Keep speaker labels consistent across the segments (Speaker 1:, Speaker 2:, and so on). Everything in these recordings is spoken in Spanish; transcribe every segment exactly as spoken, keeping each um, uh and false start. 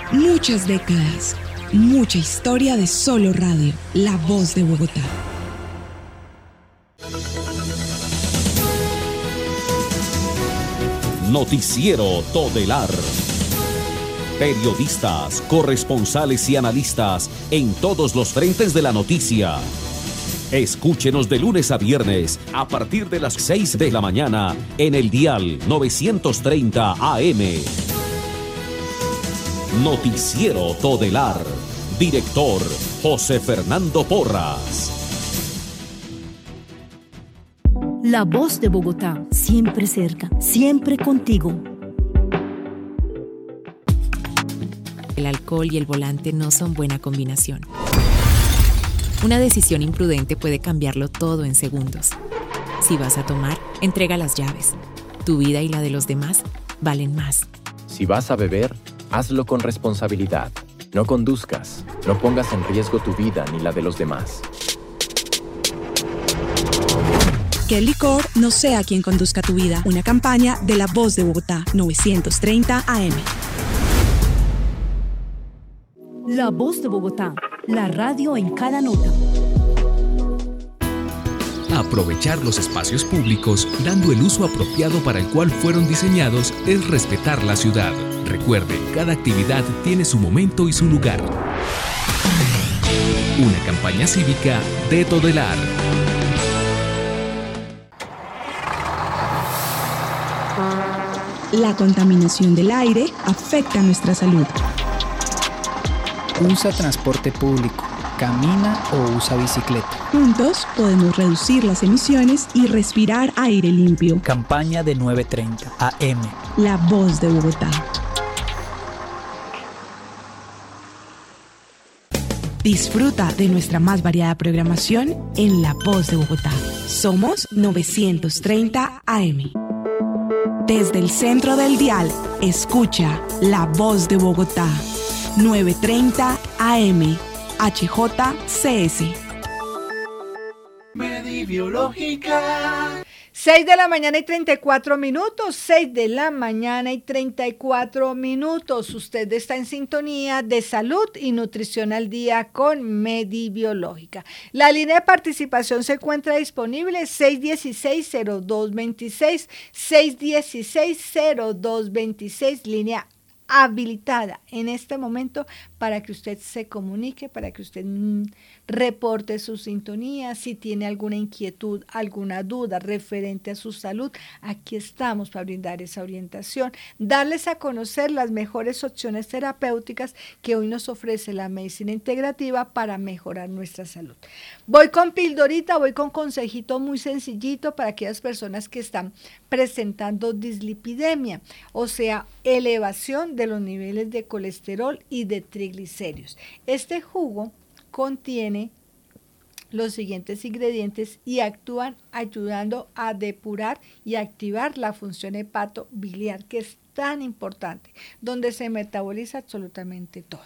Speaker 1: Muchas décadas, mucha historia de solo radio, La Voz de Bogotá.
Speaker 2: Noticiero Todelar. Periodistas, corresponsales y analistas en todos los frentes de la noticia. Escúchenos de lunes a viernes a partir de las seis de la mañana en el dial novecientos treinta A M. Noticiero Todelar. Director José Fernando Porras.
Speaker 3: La Voz de Bogotá, siempre cerca, siempre contigo.
Speaker 4: El alcohol y el volante no son buena combinación. Una decisión imprudente puede cambiarlo todo en segundos. Si vas a tomar, entrega las llaves. Tu vida y la de los demás valen más.
Speaker 5: Si vas a beber, hazlo con responsabilidad. No conduzcas, no pongas en riesgo tu vida ni la de los demás.
Speaker 1: Que el licor no sea quien conduzca tu vida. Una campaña de La Voz de Bogotá, novecientos treinta A M.
Speaker 3: La Voz de Bogotá, la radio en cada nota.
Speaker 6: Aprovechar los espacios públicos, dando el uso apropiado para el cual fueron diseñados, es respetar la ciudad. Recuerde, cada actividad tiene su momento y su lugar. Una campaña cívica de Todelar.
Speaker 1: La contaminación del aire afecta nuestra salud.
Speaker 7: Usa transporte público, camina o usa bicicleta.
Speaker 1: Juntos podemos reducir las emisiones y respirar aire limpio.
Speaker 7: Campaña de nueve treinta A M.
Speaker 1: La Voz de Bogotá. Disfruta de nuestra más variada programación en La Voz de Bogotá. Somos novecientos treinta A M. Desde el centro del dial, escucha La Voz de Bogotá. novecientos treinta A M, H J C S.
Speaker 8: Medibiológica. seis de la mañana y treinta y cuatro minutos, seis de la mañana y treinta y cuatro minutos. Usted está en sintonía de Salud y Nutrición al Día con Medibiológica. La línea de participación se encuentra disponible seis uno seis, cero dos dos seis, seis uno seis, cero dos dos seis, línea habilitada en este momento para que usted se comunique, para que usted mm, reporte su sintonía, si tiene alguna inquietud, alguna duda referente a su salud, aquí estamos para brindar esa orientación, darles a conocer las mejores opciones terapéuticas que hoy nos ofrece la medicina integrativa para mejorar nuestra salud. Voy con pildorita, voy con consejito muy sencillito para aquellas personas que están presentando dislipidemia, o sea, elevación de los niveles de colesterol y de triglicéridos. Este jugo contiene los siguientes ingredientes y actúan ayudando a depurar y activar la función hepatobiliar, que es tan importante, donde se metaboliza absolutamente todo.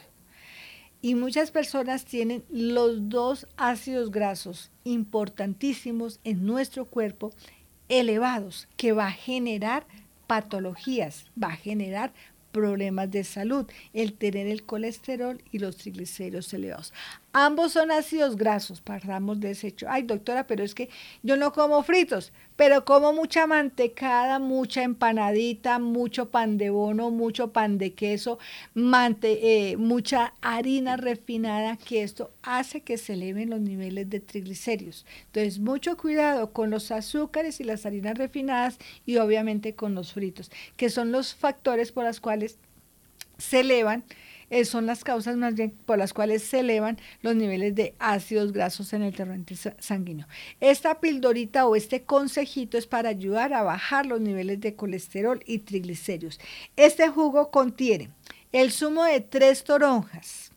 Speaker 8: Y muchas personas tienen los dos ácidos grasos importantísimos en nuestro cuerpo elevados, que va a generar patologías, va a generar problemas de salud, el tener el colesterol y los triglicéridos elevados. Ambos son ácidos grasos, partamos de ese hecho. Ay, doctora, pero es que yo no como fritos, pero como mucha mantecada, mucha empanadita, mucho pan de bono, mucho pan de queso, mante, eh, mucha harina refinada, que esto hace que se eleven los niveles de triglicéridos. Entonces, mucho cuidado con los azúcares y las harinas refinadas y obviamente con los fritos, que son los factores por los cuales se elevan, eh, son las causas más bien por las cuales se elevan los niveles de ácidos grasos en el torrente sanguíneo. Esta pildorita o este consejito es para ayudar a bajar los niveles de colesterol y triglicéridos. Este jugo contiene el zumo de tres toronjas,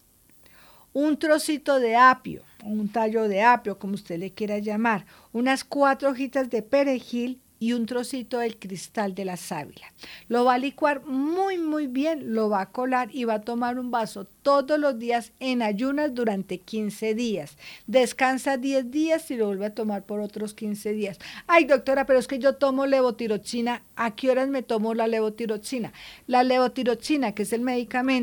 Speaker 8: un trocito de apio, un tallo de apio, como usted le quiera llamar, unas cuatro hojitas de perejil y un trocito del cristal de la sábila. Lo va a licuar muy, muy bien, lo va a colar y va a tomar un vaso todos los días en ayunas durante quince días. Descansa diez días y lo vuelve a tomar por otros quince días. Ay, doctora, pero es que yo tomo levotiroxina. ¿A qué horas me tomo la levotiroxina? La levotiroxina, que es el medicamento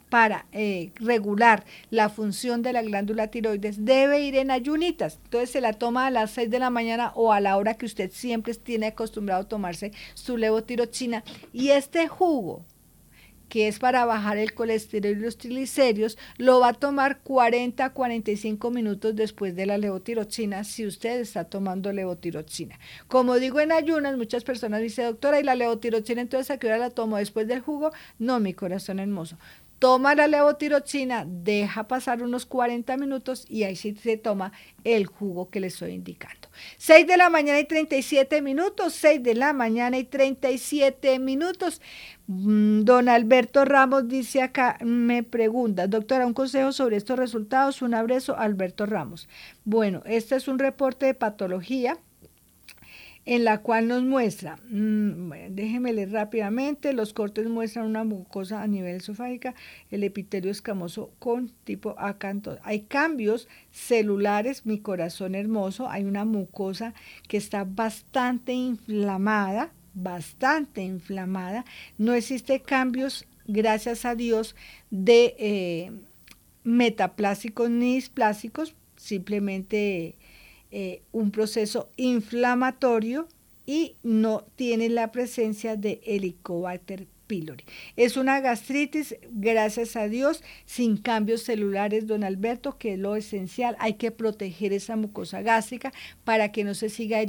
Speaker 8: para eh, regular la función de la glándula tiroides debe ir en ayunitas. Entonces se la toma a las seis de la mañana o a la hora que usted siempre tiene acostumbrado a tomarse su levotiroxina. Y este jugo, que es para bajar el colesterol y los triglicéridos, lo va a tomar cuarenta a cuarenta y cinco minutos después de la levotiroxina, si usted está tomando levotiroxina. Como digo, en ayunas, muchas personas dicen, doctora, ¿y la levotiroxina entonces a qué hora la tomo? ¿Después del jugo? No, mi corazón hermoso. Toma la levotiroxina, deja pasar unos cuarenta minutos y ahí sí se toma el jugo que le estoy indicando. seis de la mañana y treinta y siete minutos, seis de la mañana y treinta y siete minutos. Don Alberto Ramos dice acá, me pregunta, doctora, un consejo sobre estos resultados. Un abrazo, Alberto Ramos. Bueno, este es un reporte de patología en la cual nos muestra, mmm, bueno, déjeme leer rápidamente, los cortes muestran una mucosa a nivel esofágica, el epitelio escamoso con tipo acanto. Hay cambios celulares, mi corazón hermoso, hay una mucosa que está bastante inflamada, bastante inflamada, no existe cambios, gracias a Dios, de eh, metaplásicos ni displásicos, simplemente Eh, un proceso inflamatorio y no tiene la presencia de Helicobacter pylori. Es una gastritis, gracias a Dios, sin cambios celulares, don Alberto, que es lo esencial. Hay que proteger esa mucosa gástrica para que no se siga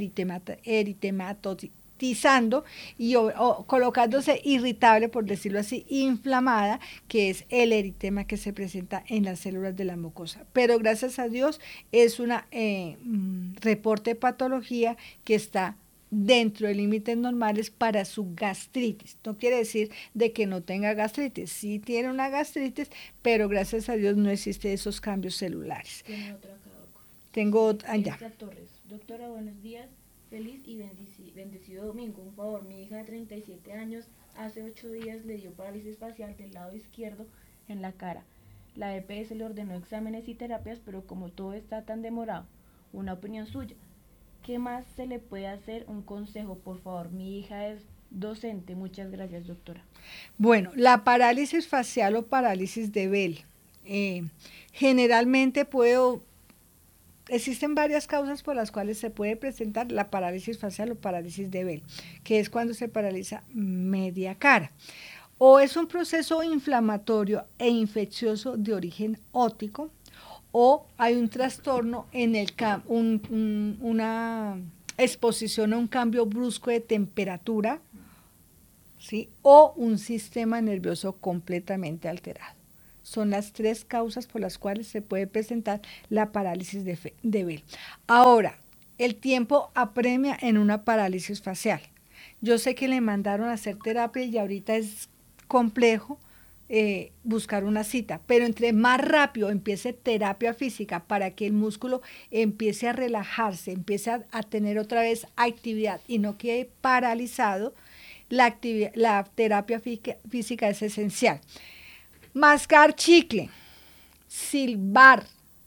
Speaker 8: eritematosis y o, o colocándose irritable, por decirlo así, inflamada, que es el eritema que se presenta en las células de la mucosa. Pero gracias a Dios es un eh, reporte de patología que está dentro de límites normales para su gastritis. No quiere decir de que no tenga gastritis, sí tiene una gastritis, pero gracias a Dios no existen esos cambios celulares.
Speaker 9: Tiene otra acá, doctor.
Speaker 8: Tengo otra,
Speaker 9: sí,
Speaker 8: ya.
Speaker 9: Torres. Doctora, buenos días. Feliz y bendici bendecido domingo. Un favor, mi hija de treinta y siete años hace ocho días le dio parálisis facial del lado izquierdo en la cara. La E P S le ordenó exámenes y terapias, pero como todo está tan demorado, una opinión suya. ¿Qué más se le puede hacer? Un consejo, por favor. Mi hija es docente. Muchas gracias, doctora.
Speaker 8: Bueno, la parálisis facial o parálisis de Bell eh, generalmente puedo... Existen varias causas por las cuales se puede presentar la parálisis facial o parálisis de Bell, que es cuando se paraliza media cara. O es un proceso inflamatorio e infeccioso de origen óptico, o hay un trastorno en el un, un, una exposición a un cambio brusco de temperatura, ¿sí? O un sistema nervioso completamente alterado. Son las tres causas por las cuales se puede presentar la parálisis de, de Bell. Ahora, el tiempo apremia en una parálisis facial. Yo sé que le mandaron a hacer terapia y ahorita es complejo eh, buscar una cita, pero entre más rápido empiece terapia física para que el músculo empiece a relajarse, empiece a, a tener otra vez actividad y no quede paralizado, la, actividad, la terapia física es esencial. Mascar chicle, silbar,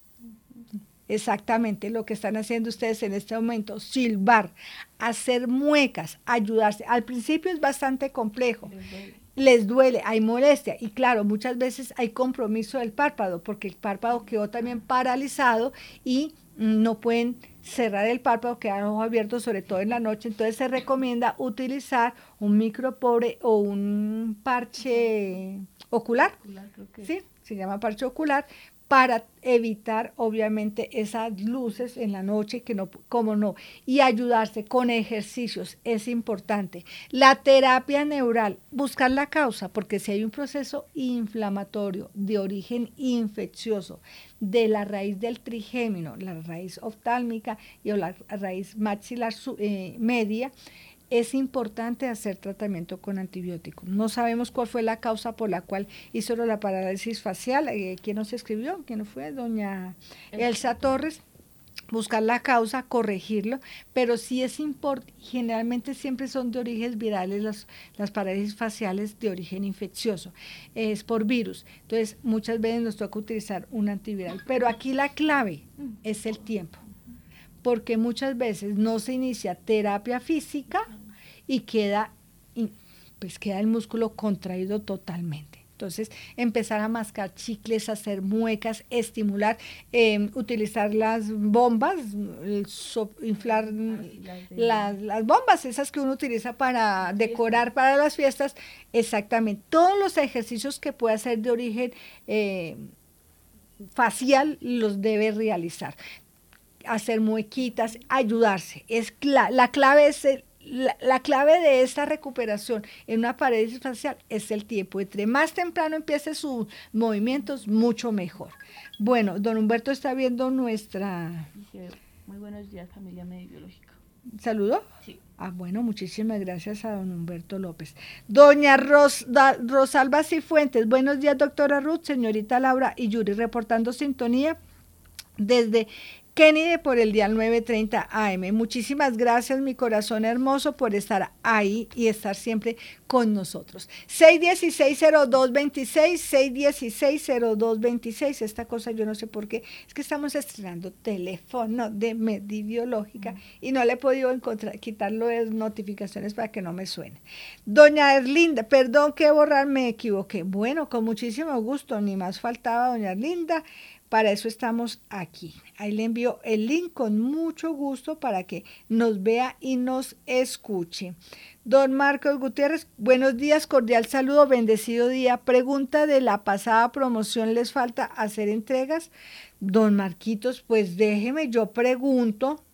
Speaker 8: exactamente lo que están haciendo ustedes en este momento, silbar, hacer muecas, ayudarse. Al principio es bastante complejo, les duele, les duele, hay molestia y claro, muchas veces hay compromiso del párpado porque el párpado quedó también paralizado y no pueden cerrar el párpado, quedan ojos abiertos, sobre todo en la noche. Entonces se recomienda utilizar un micropore o un parche ocular, ocular creo que sí, se llama parche ocular, para evitar obviamente esas luces en la noche, que no, como no, y ayudarse con ejercicios, es importante. La terapia neural, buscar la causa, porque si hay un proceso inflamatorio de origen infeccioso de la raíz del trigémino, la raíz oftálmica y o la raíz maxilar eh, media, es importante hacer tratamiento con antibióticos. No sabemos cuál fue la causa por la cual hizo la parálisis facial. Eh, ¿Quién nos escribió? ¿Quién fue? Doña Elsa Torres. Buscar la causa, corregirlo, pero sí es importante, generalmente siempre son de origen virales las, las parálisis faciales de origen infeccioso, es por virus. Entonces, muchas veces nos toca utilizar un antiviral, pero aquí la clave es el tiempo, porque muchas veces no se inicia terapia física y queda, pues queda el músculo contraído totalmente. Entonces, empezar a mascar chicles, hacer muecas, estimular, eh, utilizar las bombas, el so, inflar las, las bombas, esas que uno utiliza para decorar para las fiestas, exactamente. Todos los ejercicios que pueda hacer de origen eh, facial los debe realizar. Hacer muequitas, ayudarse. Es cla la clave es el, La, la clave de esta recuperación en una parálisis facial es el tiempo. Entre más temprano empiece sus movimientos, mucho mejor. Bueno, don Humberto está viendo nuestra...
Speaker 9: Muy buenos días, familia Medibiológica.
Speaker 8: ¿Saludó?
Speaker 9: Sí.
Speaker 8: Ah, bueno, muchísimas gracias a don Humberto López. Doña Ros, da, Rosalba Cifuentes, buenos días, doctora Ruth, señorita Laura y Yuri, reportando sintonía desde Kennedy por el dial nueve treinta A M. Muchísimas gracias, mi corazón hermoso, por estar ahí y estar siempre con nosotros. seis uno seis, cero dos dos seis, seis uno seis, cero dos dos seis. Esta cosa yo no sé por qué. Es que estamos estrenando teléfono de Medibiológica y no le he podido encontrar, quitarlo de notificaciones para que no me suene. Doña Erlinda, perdón que borrar, me equivoqué. Bueno, con muchísimo gusto, ni más faltaba, doña Erlinda. Para eso estamos aquí. Ahí le envío el link con mucho gusto para que nos vea y nos escuche. Don Marcos Gutiérrez, buenos días, cordial saludo, bendecido día. Pregunta de la pasada promoción, ¿les falta hacer entregas? Don Marquitos, pues déjeme, yo pregunto,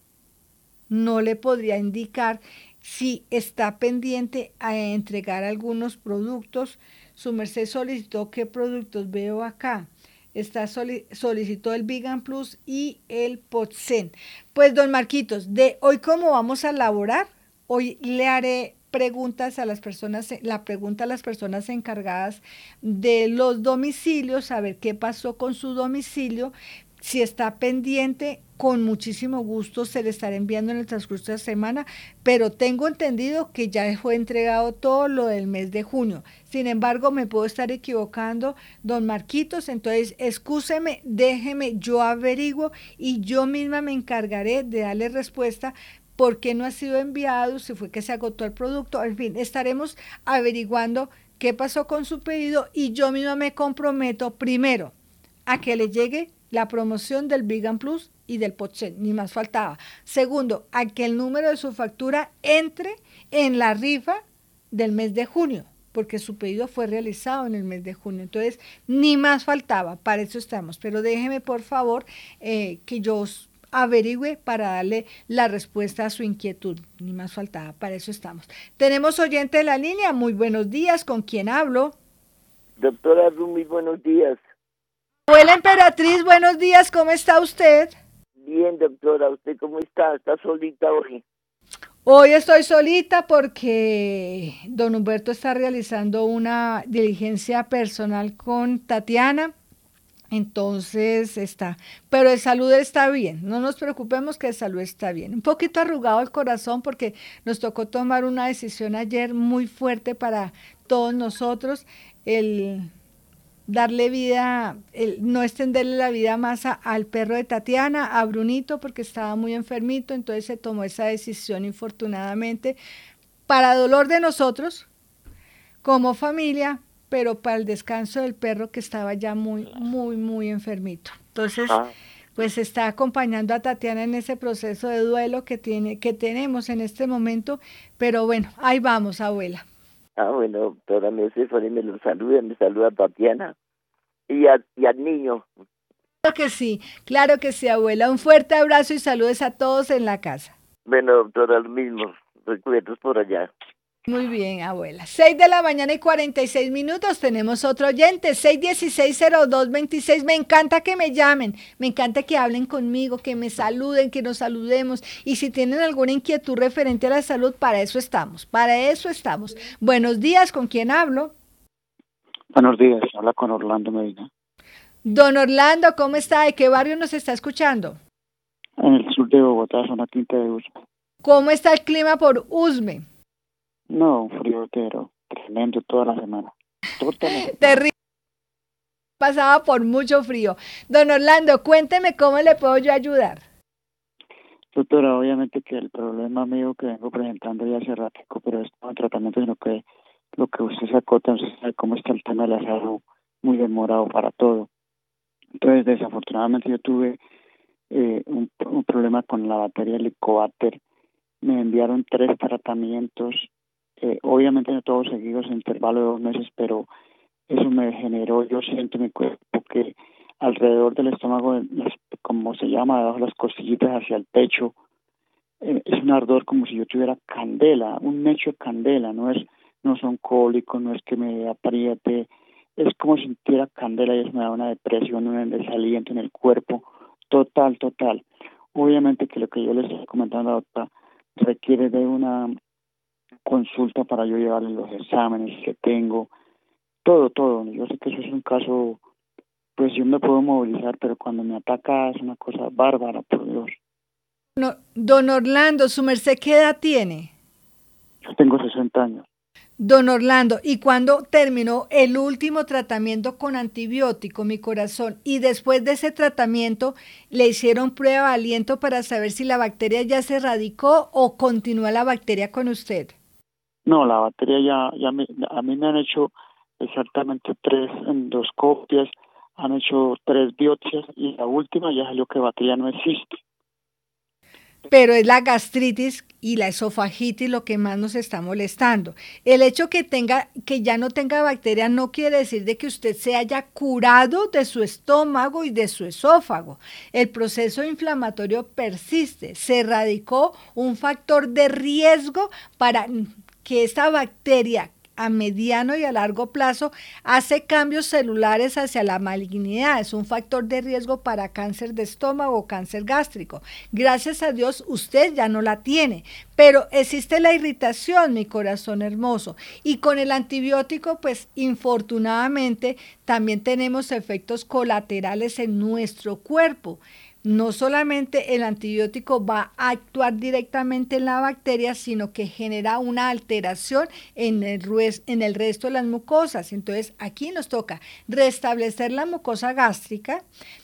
Speaker 8: no le podría indicar si está pendiente a entregar algunos productos. Su merced solicitó qué productos veo acá. Está solicitó el Vegan Plus y el Potsen. Pues, don Marquitos, de hoy cómo vamos a elaborar, hoy le haré preguntas a las personas, la pregunta a las personas encargadas de los domicilios, a ver qué pasó con su domicilio, si está pendiente, con muchísimo gusto se le estará enviando en el transcurso de la semana, pero tengo entendido que ya fue entregado todo lo del mes de junio. Sin embargo, me puedo estar equivocando, don Marquitos, entonces excúseme, déjeme, yo averiguo y yo misma me encargaré de darle respuesta por qué no ha sido enviado, si fue que se agotó el producto, en fin, estaremos averiguando qué pasó con su pedido y yo misma me comprometo primero a que le llegue la promoción del Vegan Plus y del Potsen, ni más faltaba. Segundo, a que el número de su factura entre en la rifa del mes de junio, porque su pedido fue realizado en el mes de junio. Entonces, ni más faltaba, para eso estamos. Pero déjeme, por favor, eh, que yo averigüe para darle la respuesta a su inquietud. Ni más faltaba, para eso estamos. Tenemos oyente de la línea. Muy buenos días, ¿con quién hablo?
Speaker 10: Doctora Rumi, buenos días.
Speaker 8: Abuela Emperatriz, buenos días, ¿cómo está usted?
Speaker 10: Bien, doctora, ¿usted cómo está? ¿Está solita hoy?
Speaker 8: Hoy estoy solita porque don Humberto está realizando una diligencia personal con Tatiana, entonces está, pero de salud está bien, no nos preocupemos que de salud está bien. Un poquito arrugado el corazón porque nos tocó tomar una decisión ayer muy fuerte para todos nosotros, el darle vida, el, no extenderle la vida más a, al perro de Tatiana, a Brunito, porque estaba muy enfermito, entonces se tomó esa decisión infortunadamente, para dolor de nosotros, como familia, pero para el descanso del perro que estaba ya muy, muy, muy enfermito. Entonces, ah. pues está acompañando a Tatiana en ese proceso de duelo que, tiene, que tenemos en este momento, pero bueno, ahí vamos, abuela.
Speaker 10: Ah, bueno, doctora, me me lo saluda, me saluda Tatiana y, a, y al niño.
Speaker 8: Claro que sí, claro que sí, abuela. Un fuerte abrazo y saludos a todos en la casa.
Speaker 10: Bueno, doctora, lo mismo. Recuerdos por allá.
Speaker 8: Muy bien, abuela. seis de la mañana y cuarenta y seis minutos, tenemos otro oyente, seis uno seis, cero dos dos seis, me encanta que me llamen, me encanta que hablen conmigo, que me saluden, que nos saludemos, y si tienen alguna inquietud referente a la salud, para eso estamos, para eso estamos. Buenos días, ¿con quién hablo?
Speaker 11: Buenos días, habla con Orlando Medina.
Speaker 8: Don Orlando, ¿cómo está? ¿De qué barrio nos está escuchando?
Speaker 11: En el sur de Bogotá, zona Quinta de Usme.
Speaker 8: ¿Cómo está el clima por Usme?
Speaker 11: No, un frío entero, tremendo toda la semana.
Speaker 8: Terrible. Pasaba por mucho frío. Don Orlando, cuénteme cómo le puedo yo ayudar.
Speaker 11: Doctora, obviamente que el problema mío que vengo presentando ya hace rato, pero es un tratamiento, sino que lo que usted sacó, entonces sabe cómo está el tema de la salud, muy demorado para todo. Entonces, desafortunadamente yo tuve eh, un, un problema con la batería Helicobacter. Me enviaron tres tratamientos, eh, obviamente no todos seguidos en intervalo de dos meses, pero eso me generó, yo siento en mi cuerpo que alrededor del estómago, las, como se llama, debajo de las costillitas hacia el pecho, eh, es un ardor como si yo tuviera candela, un mecho de candela, no es, no son cólicos, no es que me apriete, es como si sintiera candela y eso me da una depresión, un desaliento en el cuerpo, total, total. Obviamente que lo que yo les estoy comentando a la doctora requiere de una consulta para yo llevarle los exámenes que tengo, todo, todo. Yo sé que eso es un caso, pues yo me puedo movilizar, pero cuando me ataca es una cosa bárbara, por Dios.
Speaker 8: No, don Orlando, ¿su merced qué edad tiene?
Speaker 11: Yo tengo sesenta años.
Speaker 8: Don Orlando, ¿y cuándo terminó el último tratamiento con antibiótico, mi corazón? Y después de ese tratamiento, ¿le hicieron prueba de aliento para saber si la bacteria ya se erradicó o continúa la bacteria con usted?
Speaker 11: No, la bacteria ya, ya me, a mí me han hecho exactamente tres endoscopias, han hecho tres biopsias y la última ya salió que bacteria no existe.
Speaker 8: Pero es la gastritis y la esofagitis lo que más nos está molestando. El hecho que tenga, que ya no tenga bacteria no quiere decir de que usted se haya curado de su estómago y de su esófago. El proceso inflamatorio persiste. Se erradicó un factor de riesgo para que esta bacteria a mediano y a largo plazo hace cambios celulares hacia la malignidad. Es un factor de riesgo para cáncer de estómago o cáncer gástrico. Gracias a Dios usted ya no la tiene, pero existe la irritación, mi corazón hermoso. Y con el antibiótico, pues infortunadamente también tenemos efectos colaterales en nuestro cuerpo. No solamente el antibiótico va a actuar directamente en la bacteria, sino que genera una alteración en el, en el resto de las mucosas. Entonces, aquí nos toca restablecer la mucosa gástrica,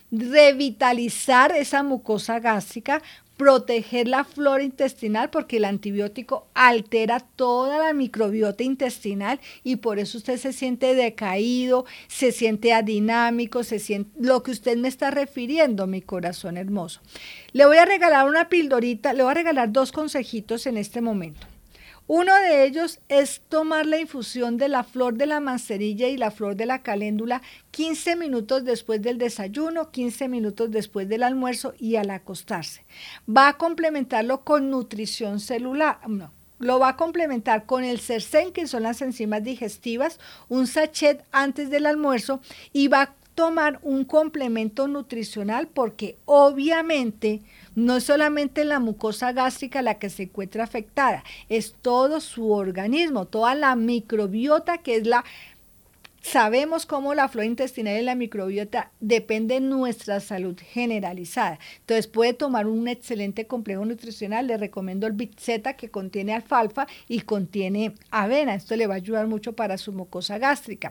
Speaker 8: revitalizar esa mucosa gástrica, proteger la flora intestinal, porque el antibiótico altera toda la microbiota intestinal y por eso usted se siente decaído, se siente adinámico, se siente lo que usted me está refiriendo, mi corazón hermoso. Le voy a regalar una pildorita, le voy a regalar dos consejitos en este momento. Uno de ellos es tomar la infusión de la flor de la manzanilla y la flor de la caléndula quince minutos después del desayuno, quince minutos después del almuerzo y al acostarse. Va a complementarlo con nutrición celular, no, lo va a complementar con el Cercén, que son las enzimas digestivas, un sachet antes del almuerzo y va a tomar un complemento nutricional porque obviamente no es solamente la mucosa gástrica la que se encuentra afectada, es todo su organismo, toda la microbiota que es la... Sabemos cómo la flora intestinal y la microbiota depende de nuestra salud generalizada. Entonces puede tomar un excelente complejo nutricional. Le recomiendo el Bit-Z que contiene alfalfa y contiene avena. Esto le va a ayudar mucho para su mucosa gástrica.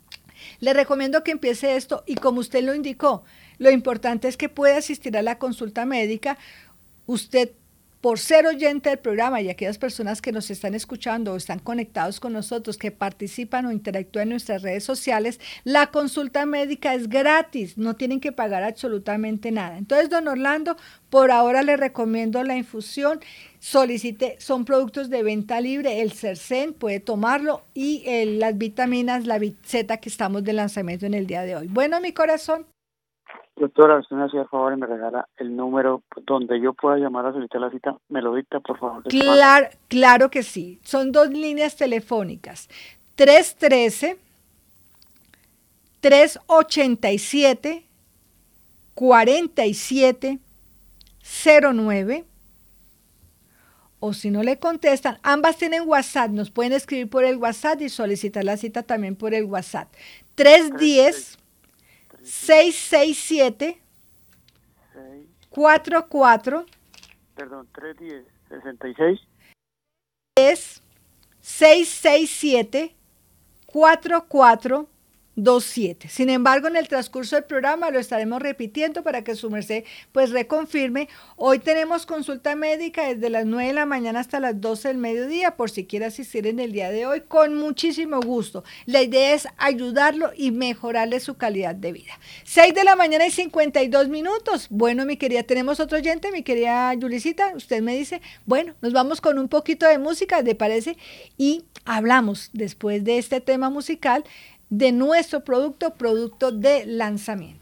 Speaker 8: Le recomiendo que empiece esto y como usted lo indicó, lo importante es que pueda asistir a la consulta médica. Usted, por ser oyente del programa y aquellas personas que nos están escuchando o están conectados con nosotros, que participan o interactúan en nuestras redes sociales, la consulta médica es gratis, no tienen que pagar absolutamente nada. Entonces, don Orlando, por ahora le recomiendo la infusión. Solicite, son productos de venta libre, el Cercén puede tomarlo y el, las vitaminas, la Bit-Z que estamos de lanzamiento en el día de hoy. Bueno, mi corazón.
Speaker 11: Doctora, usted me hacía el favor y me regala el número donde yo pueda llamar a solicitar la cita. ¿Me lo dicta, por favor?
Speaker 8: Claro, claro que sí. Son dos líneas telefónicas. tres uno tres, tres ocho siete, cuatro siete cero nueve. O si no le contestan, ambas tienen WhatsApp. Nos pueden escribir por el WhatsApp y solicitar la cita también por el WhatsApp. tres uno cero, seis seis siete, cuatro cuatro.
Speaker 11: Perdón, tres uno cero, sesenta y seis.
Speaker 8: Es seis seis siete, cuatro cuatro, veintisiete. Sin embargo, en el transcurso del programa lo estaremos repitiendo para que su merced pues reconfirme. Hoy tenemos consulta médica desde las nueve de la mañana hasta las doce del mediodía, por si quiere asistir en el día de hoy, con muchísimo gusto. La idea es ayudarlo y mejorarle su calidad de vida. seis de la mañana y cincuenta y dos minutos. Bueno, mi querida, tenemos otro oyente, mi querida Yulicita, usted me dice, bueno, nos vamos con un poquito de música, ¿te parece? Y hablamos después de este tema musical de nuestro producto, producto de lanzamiento.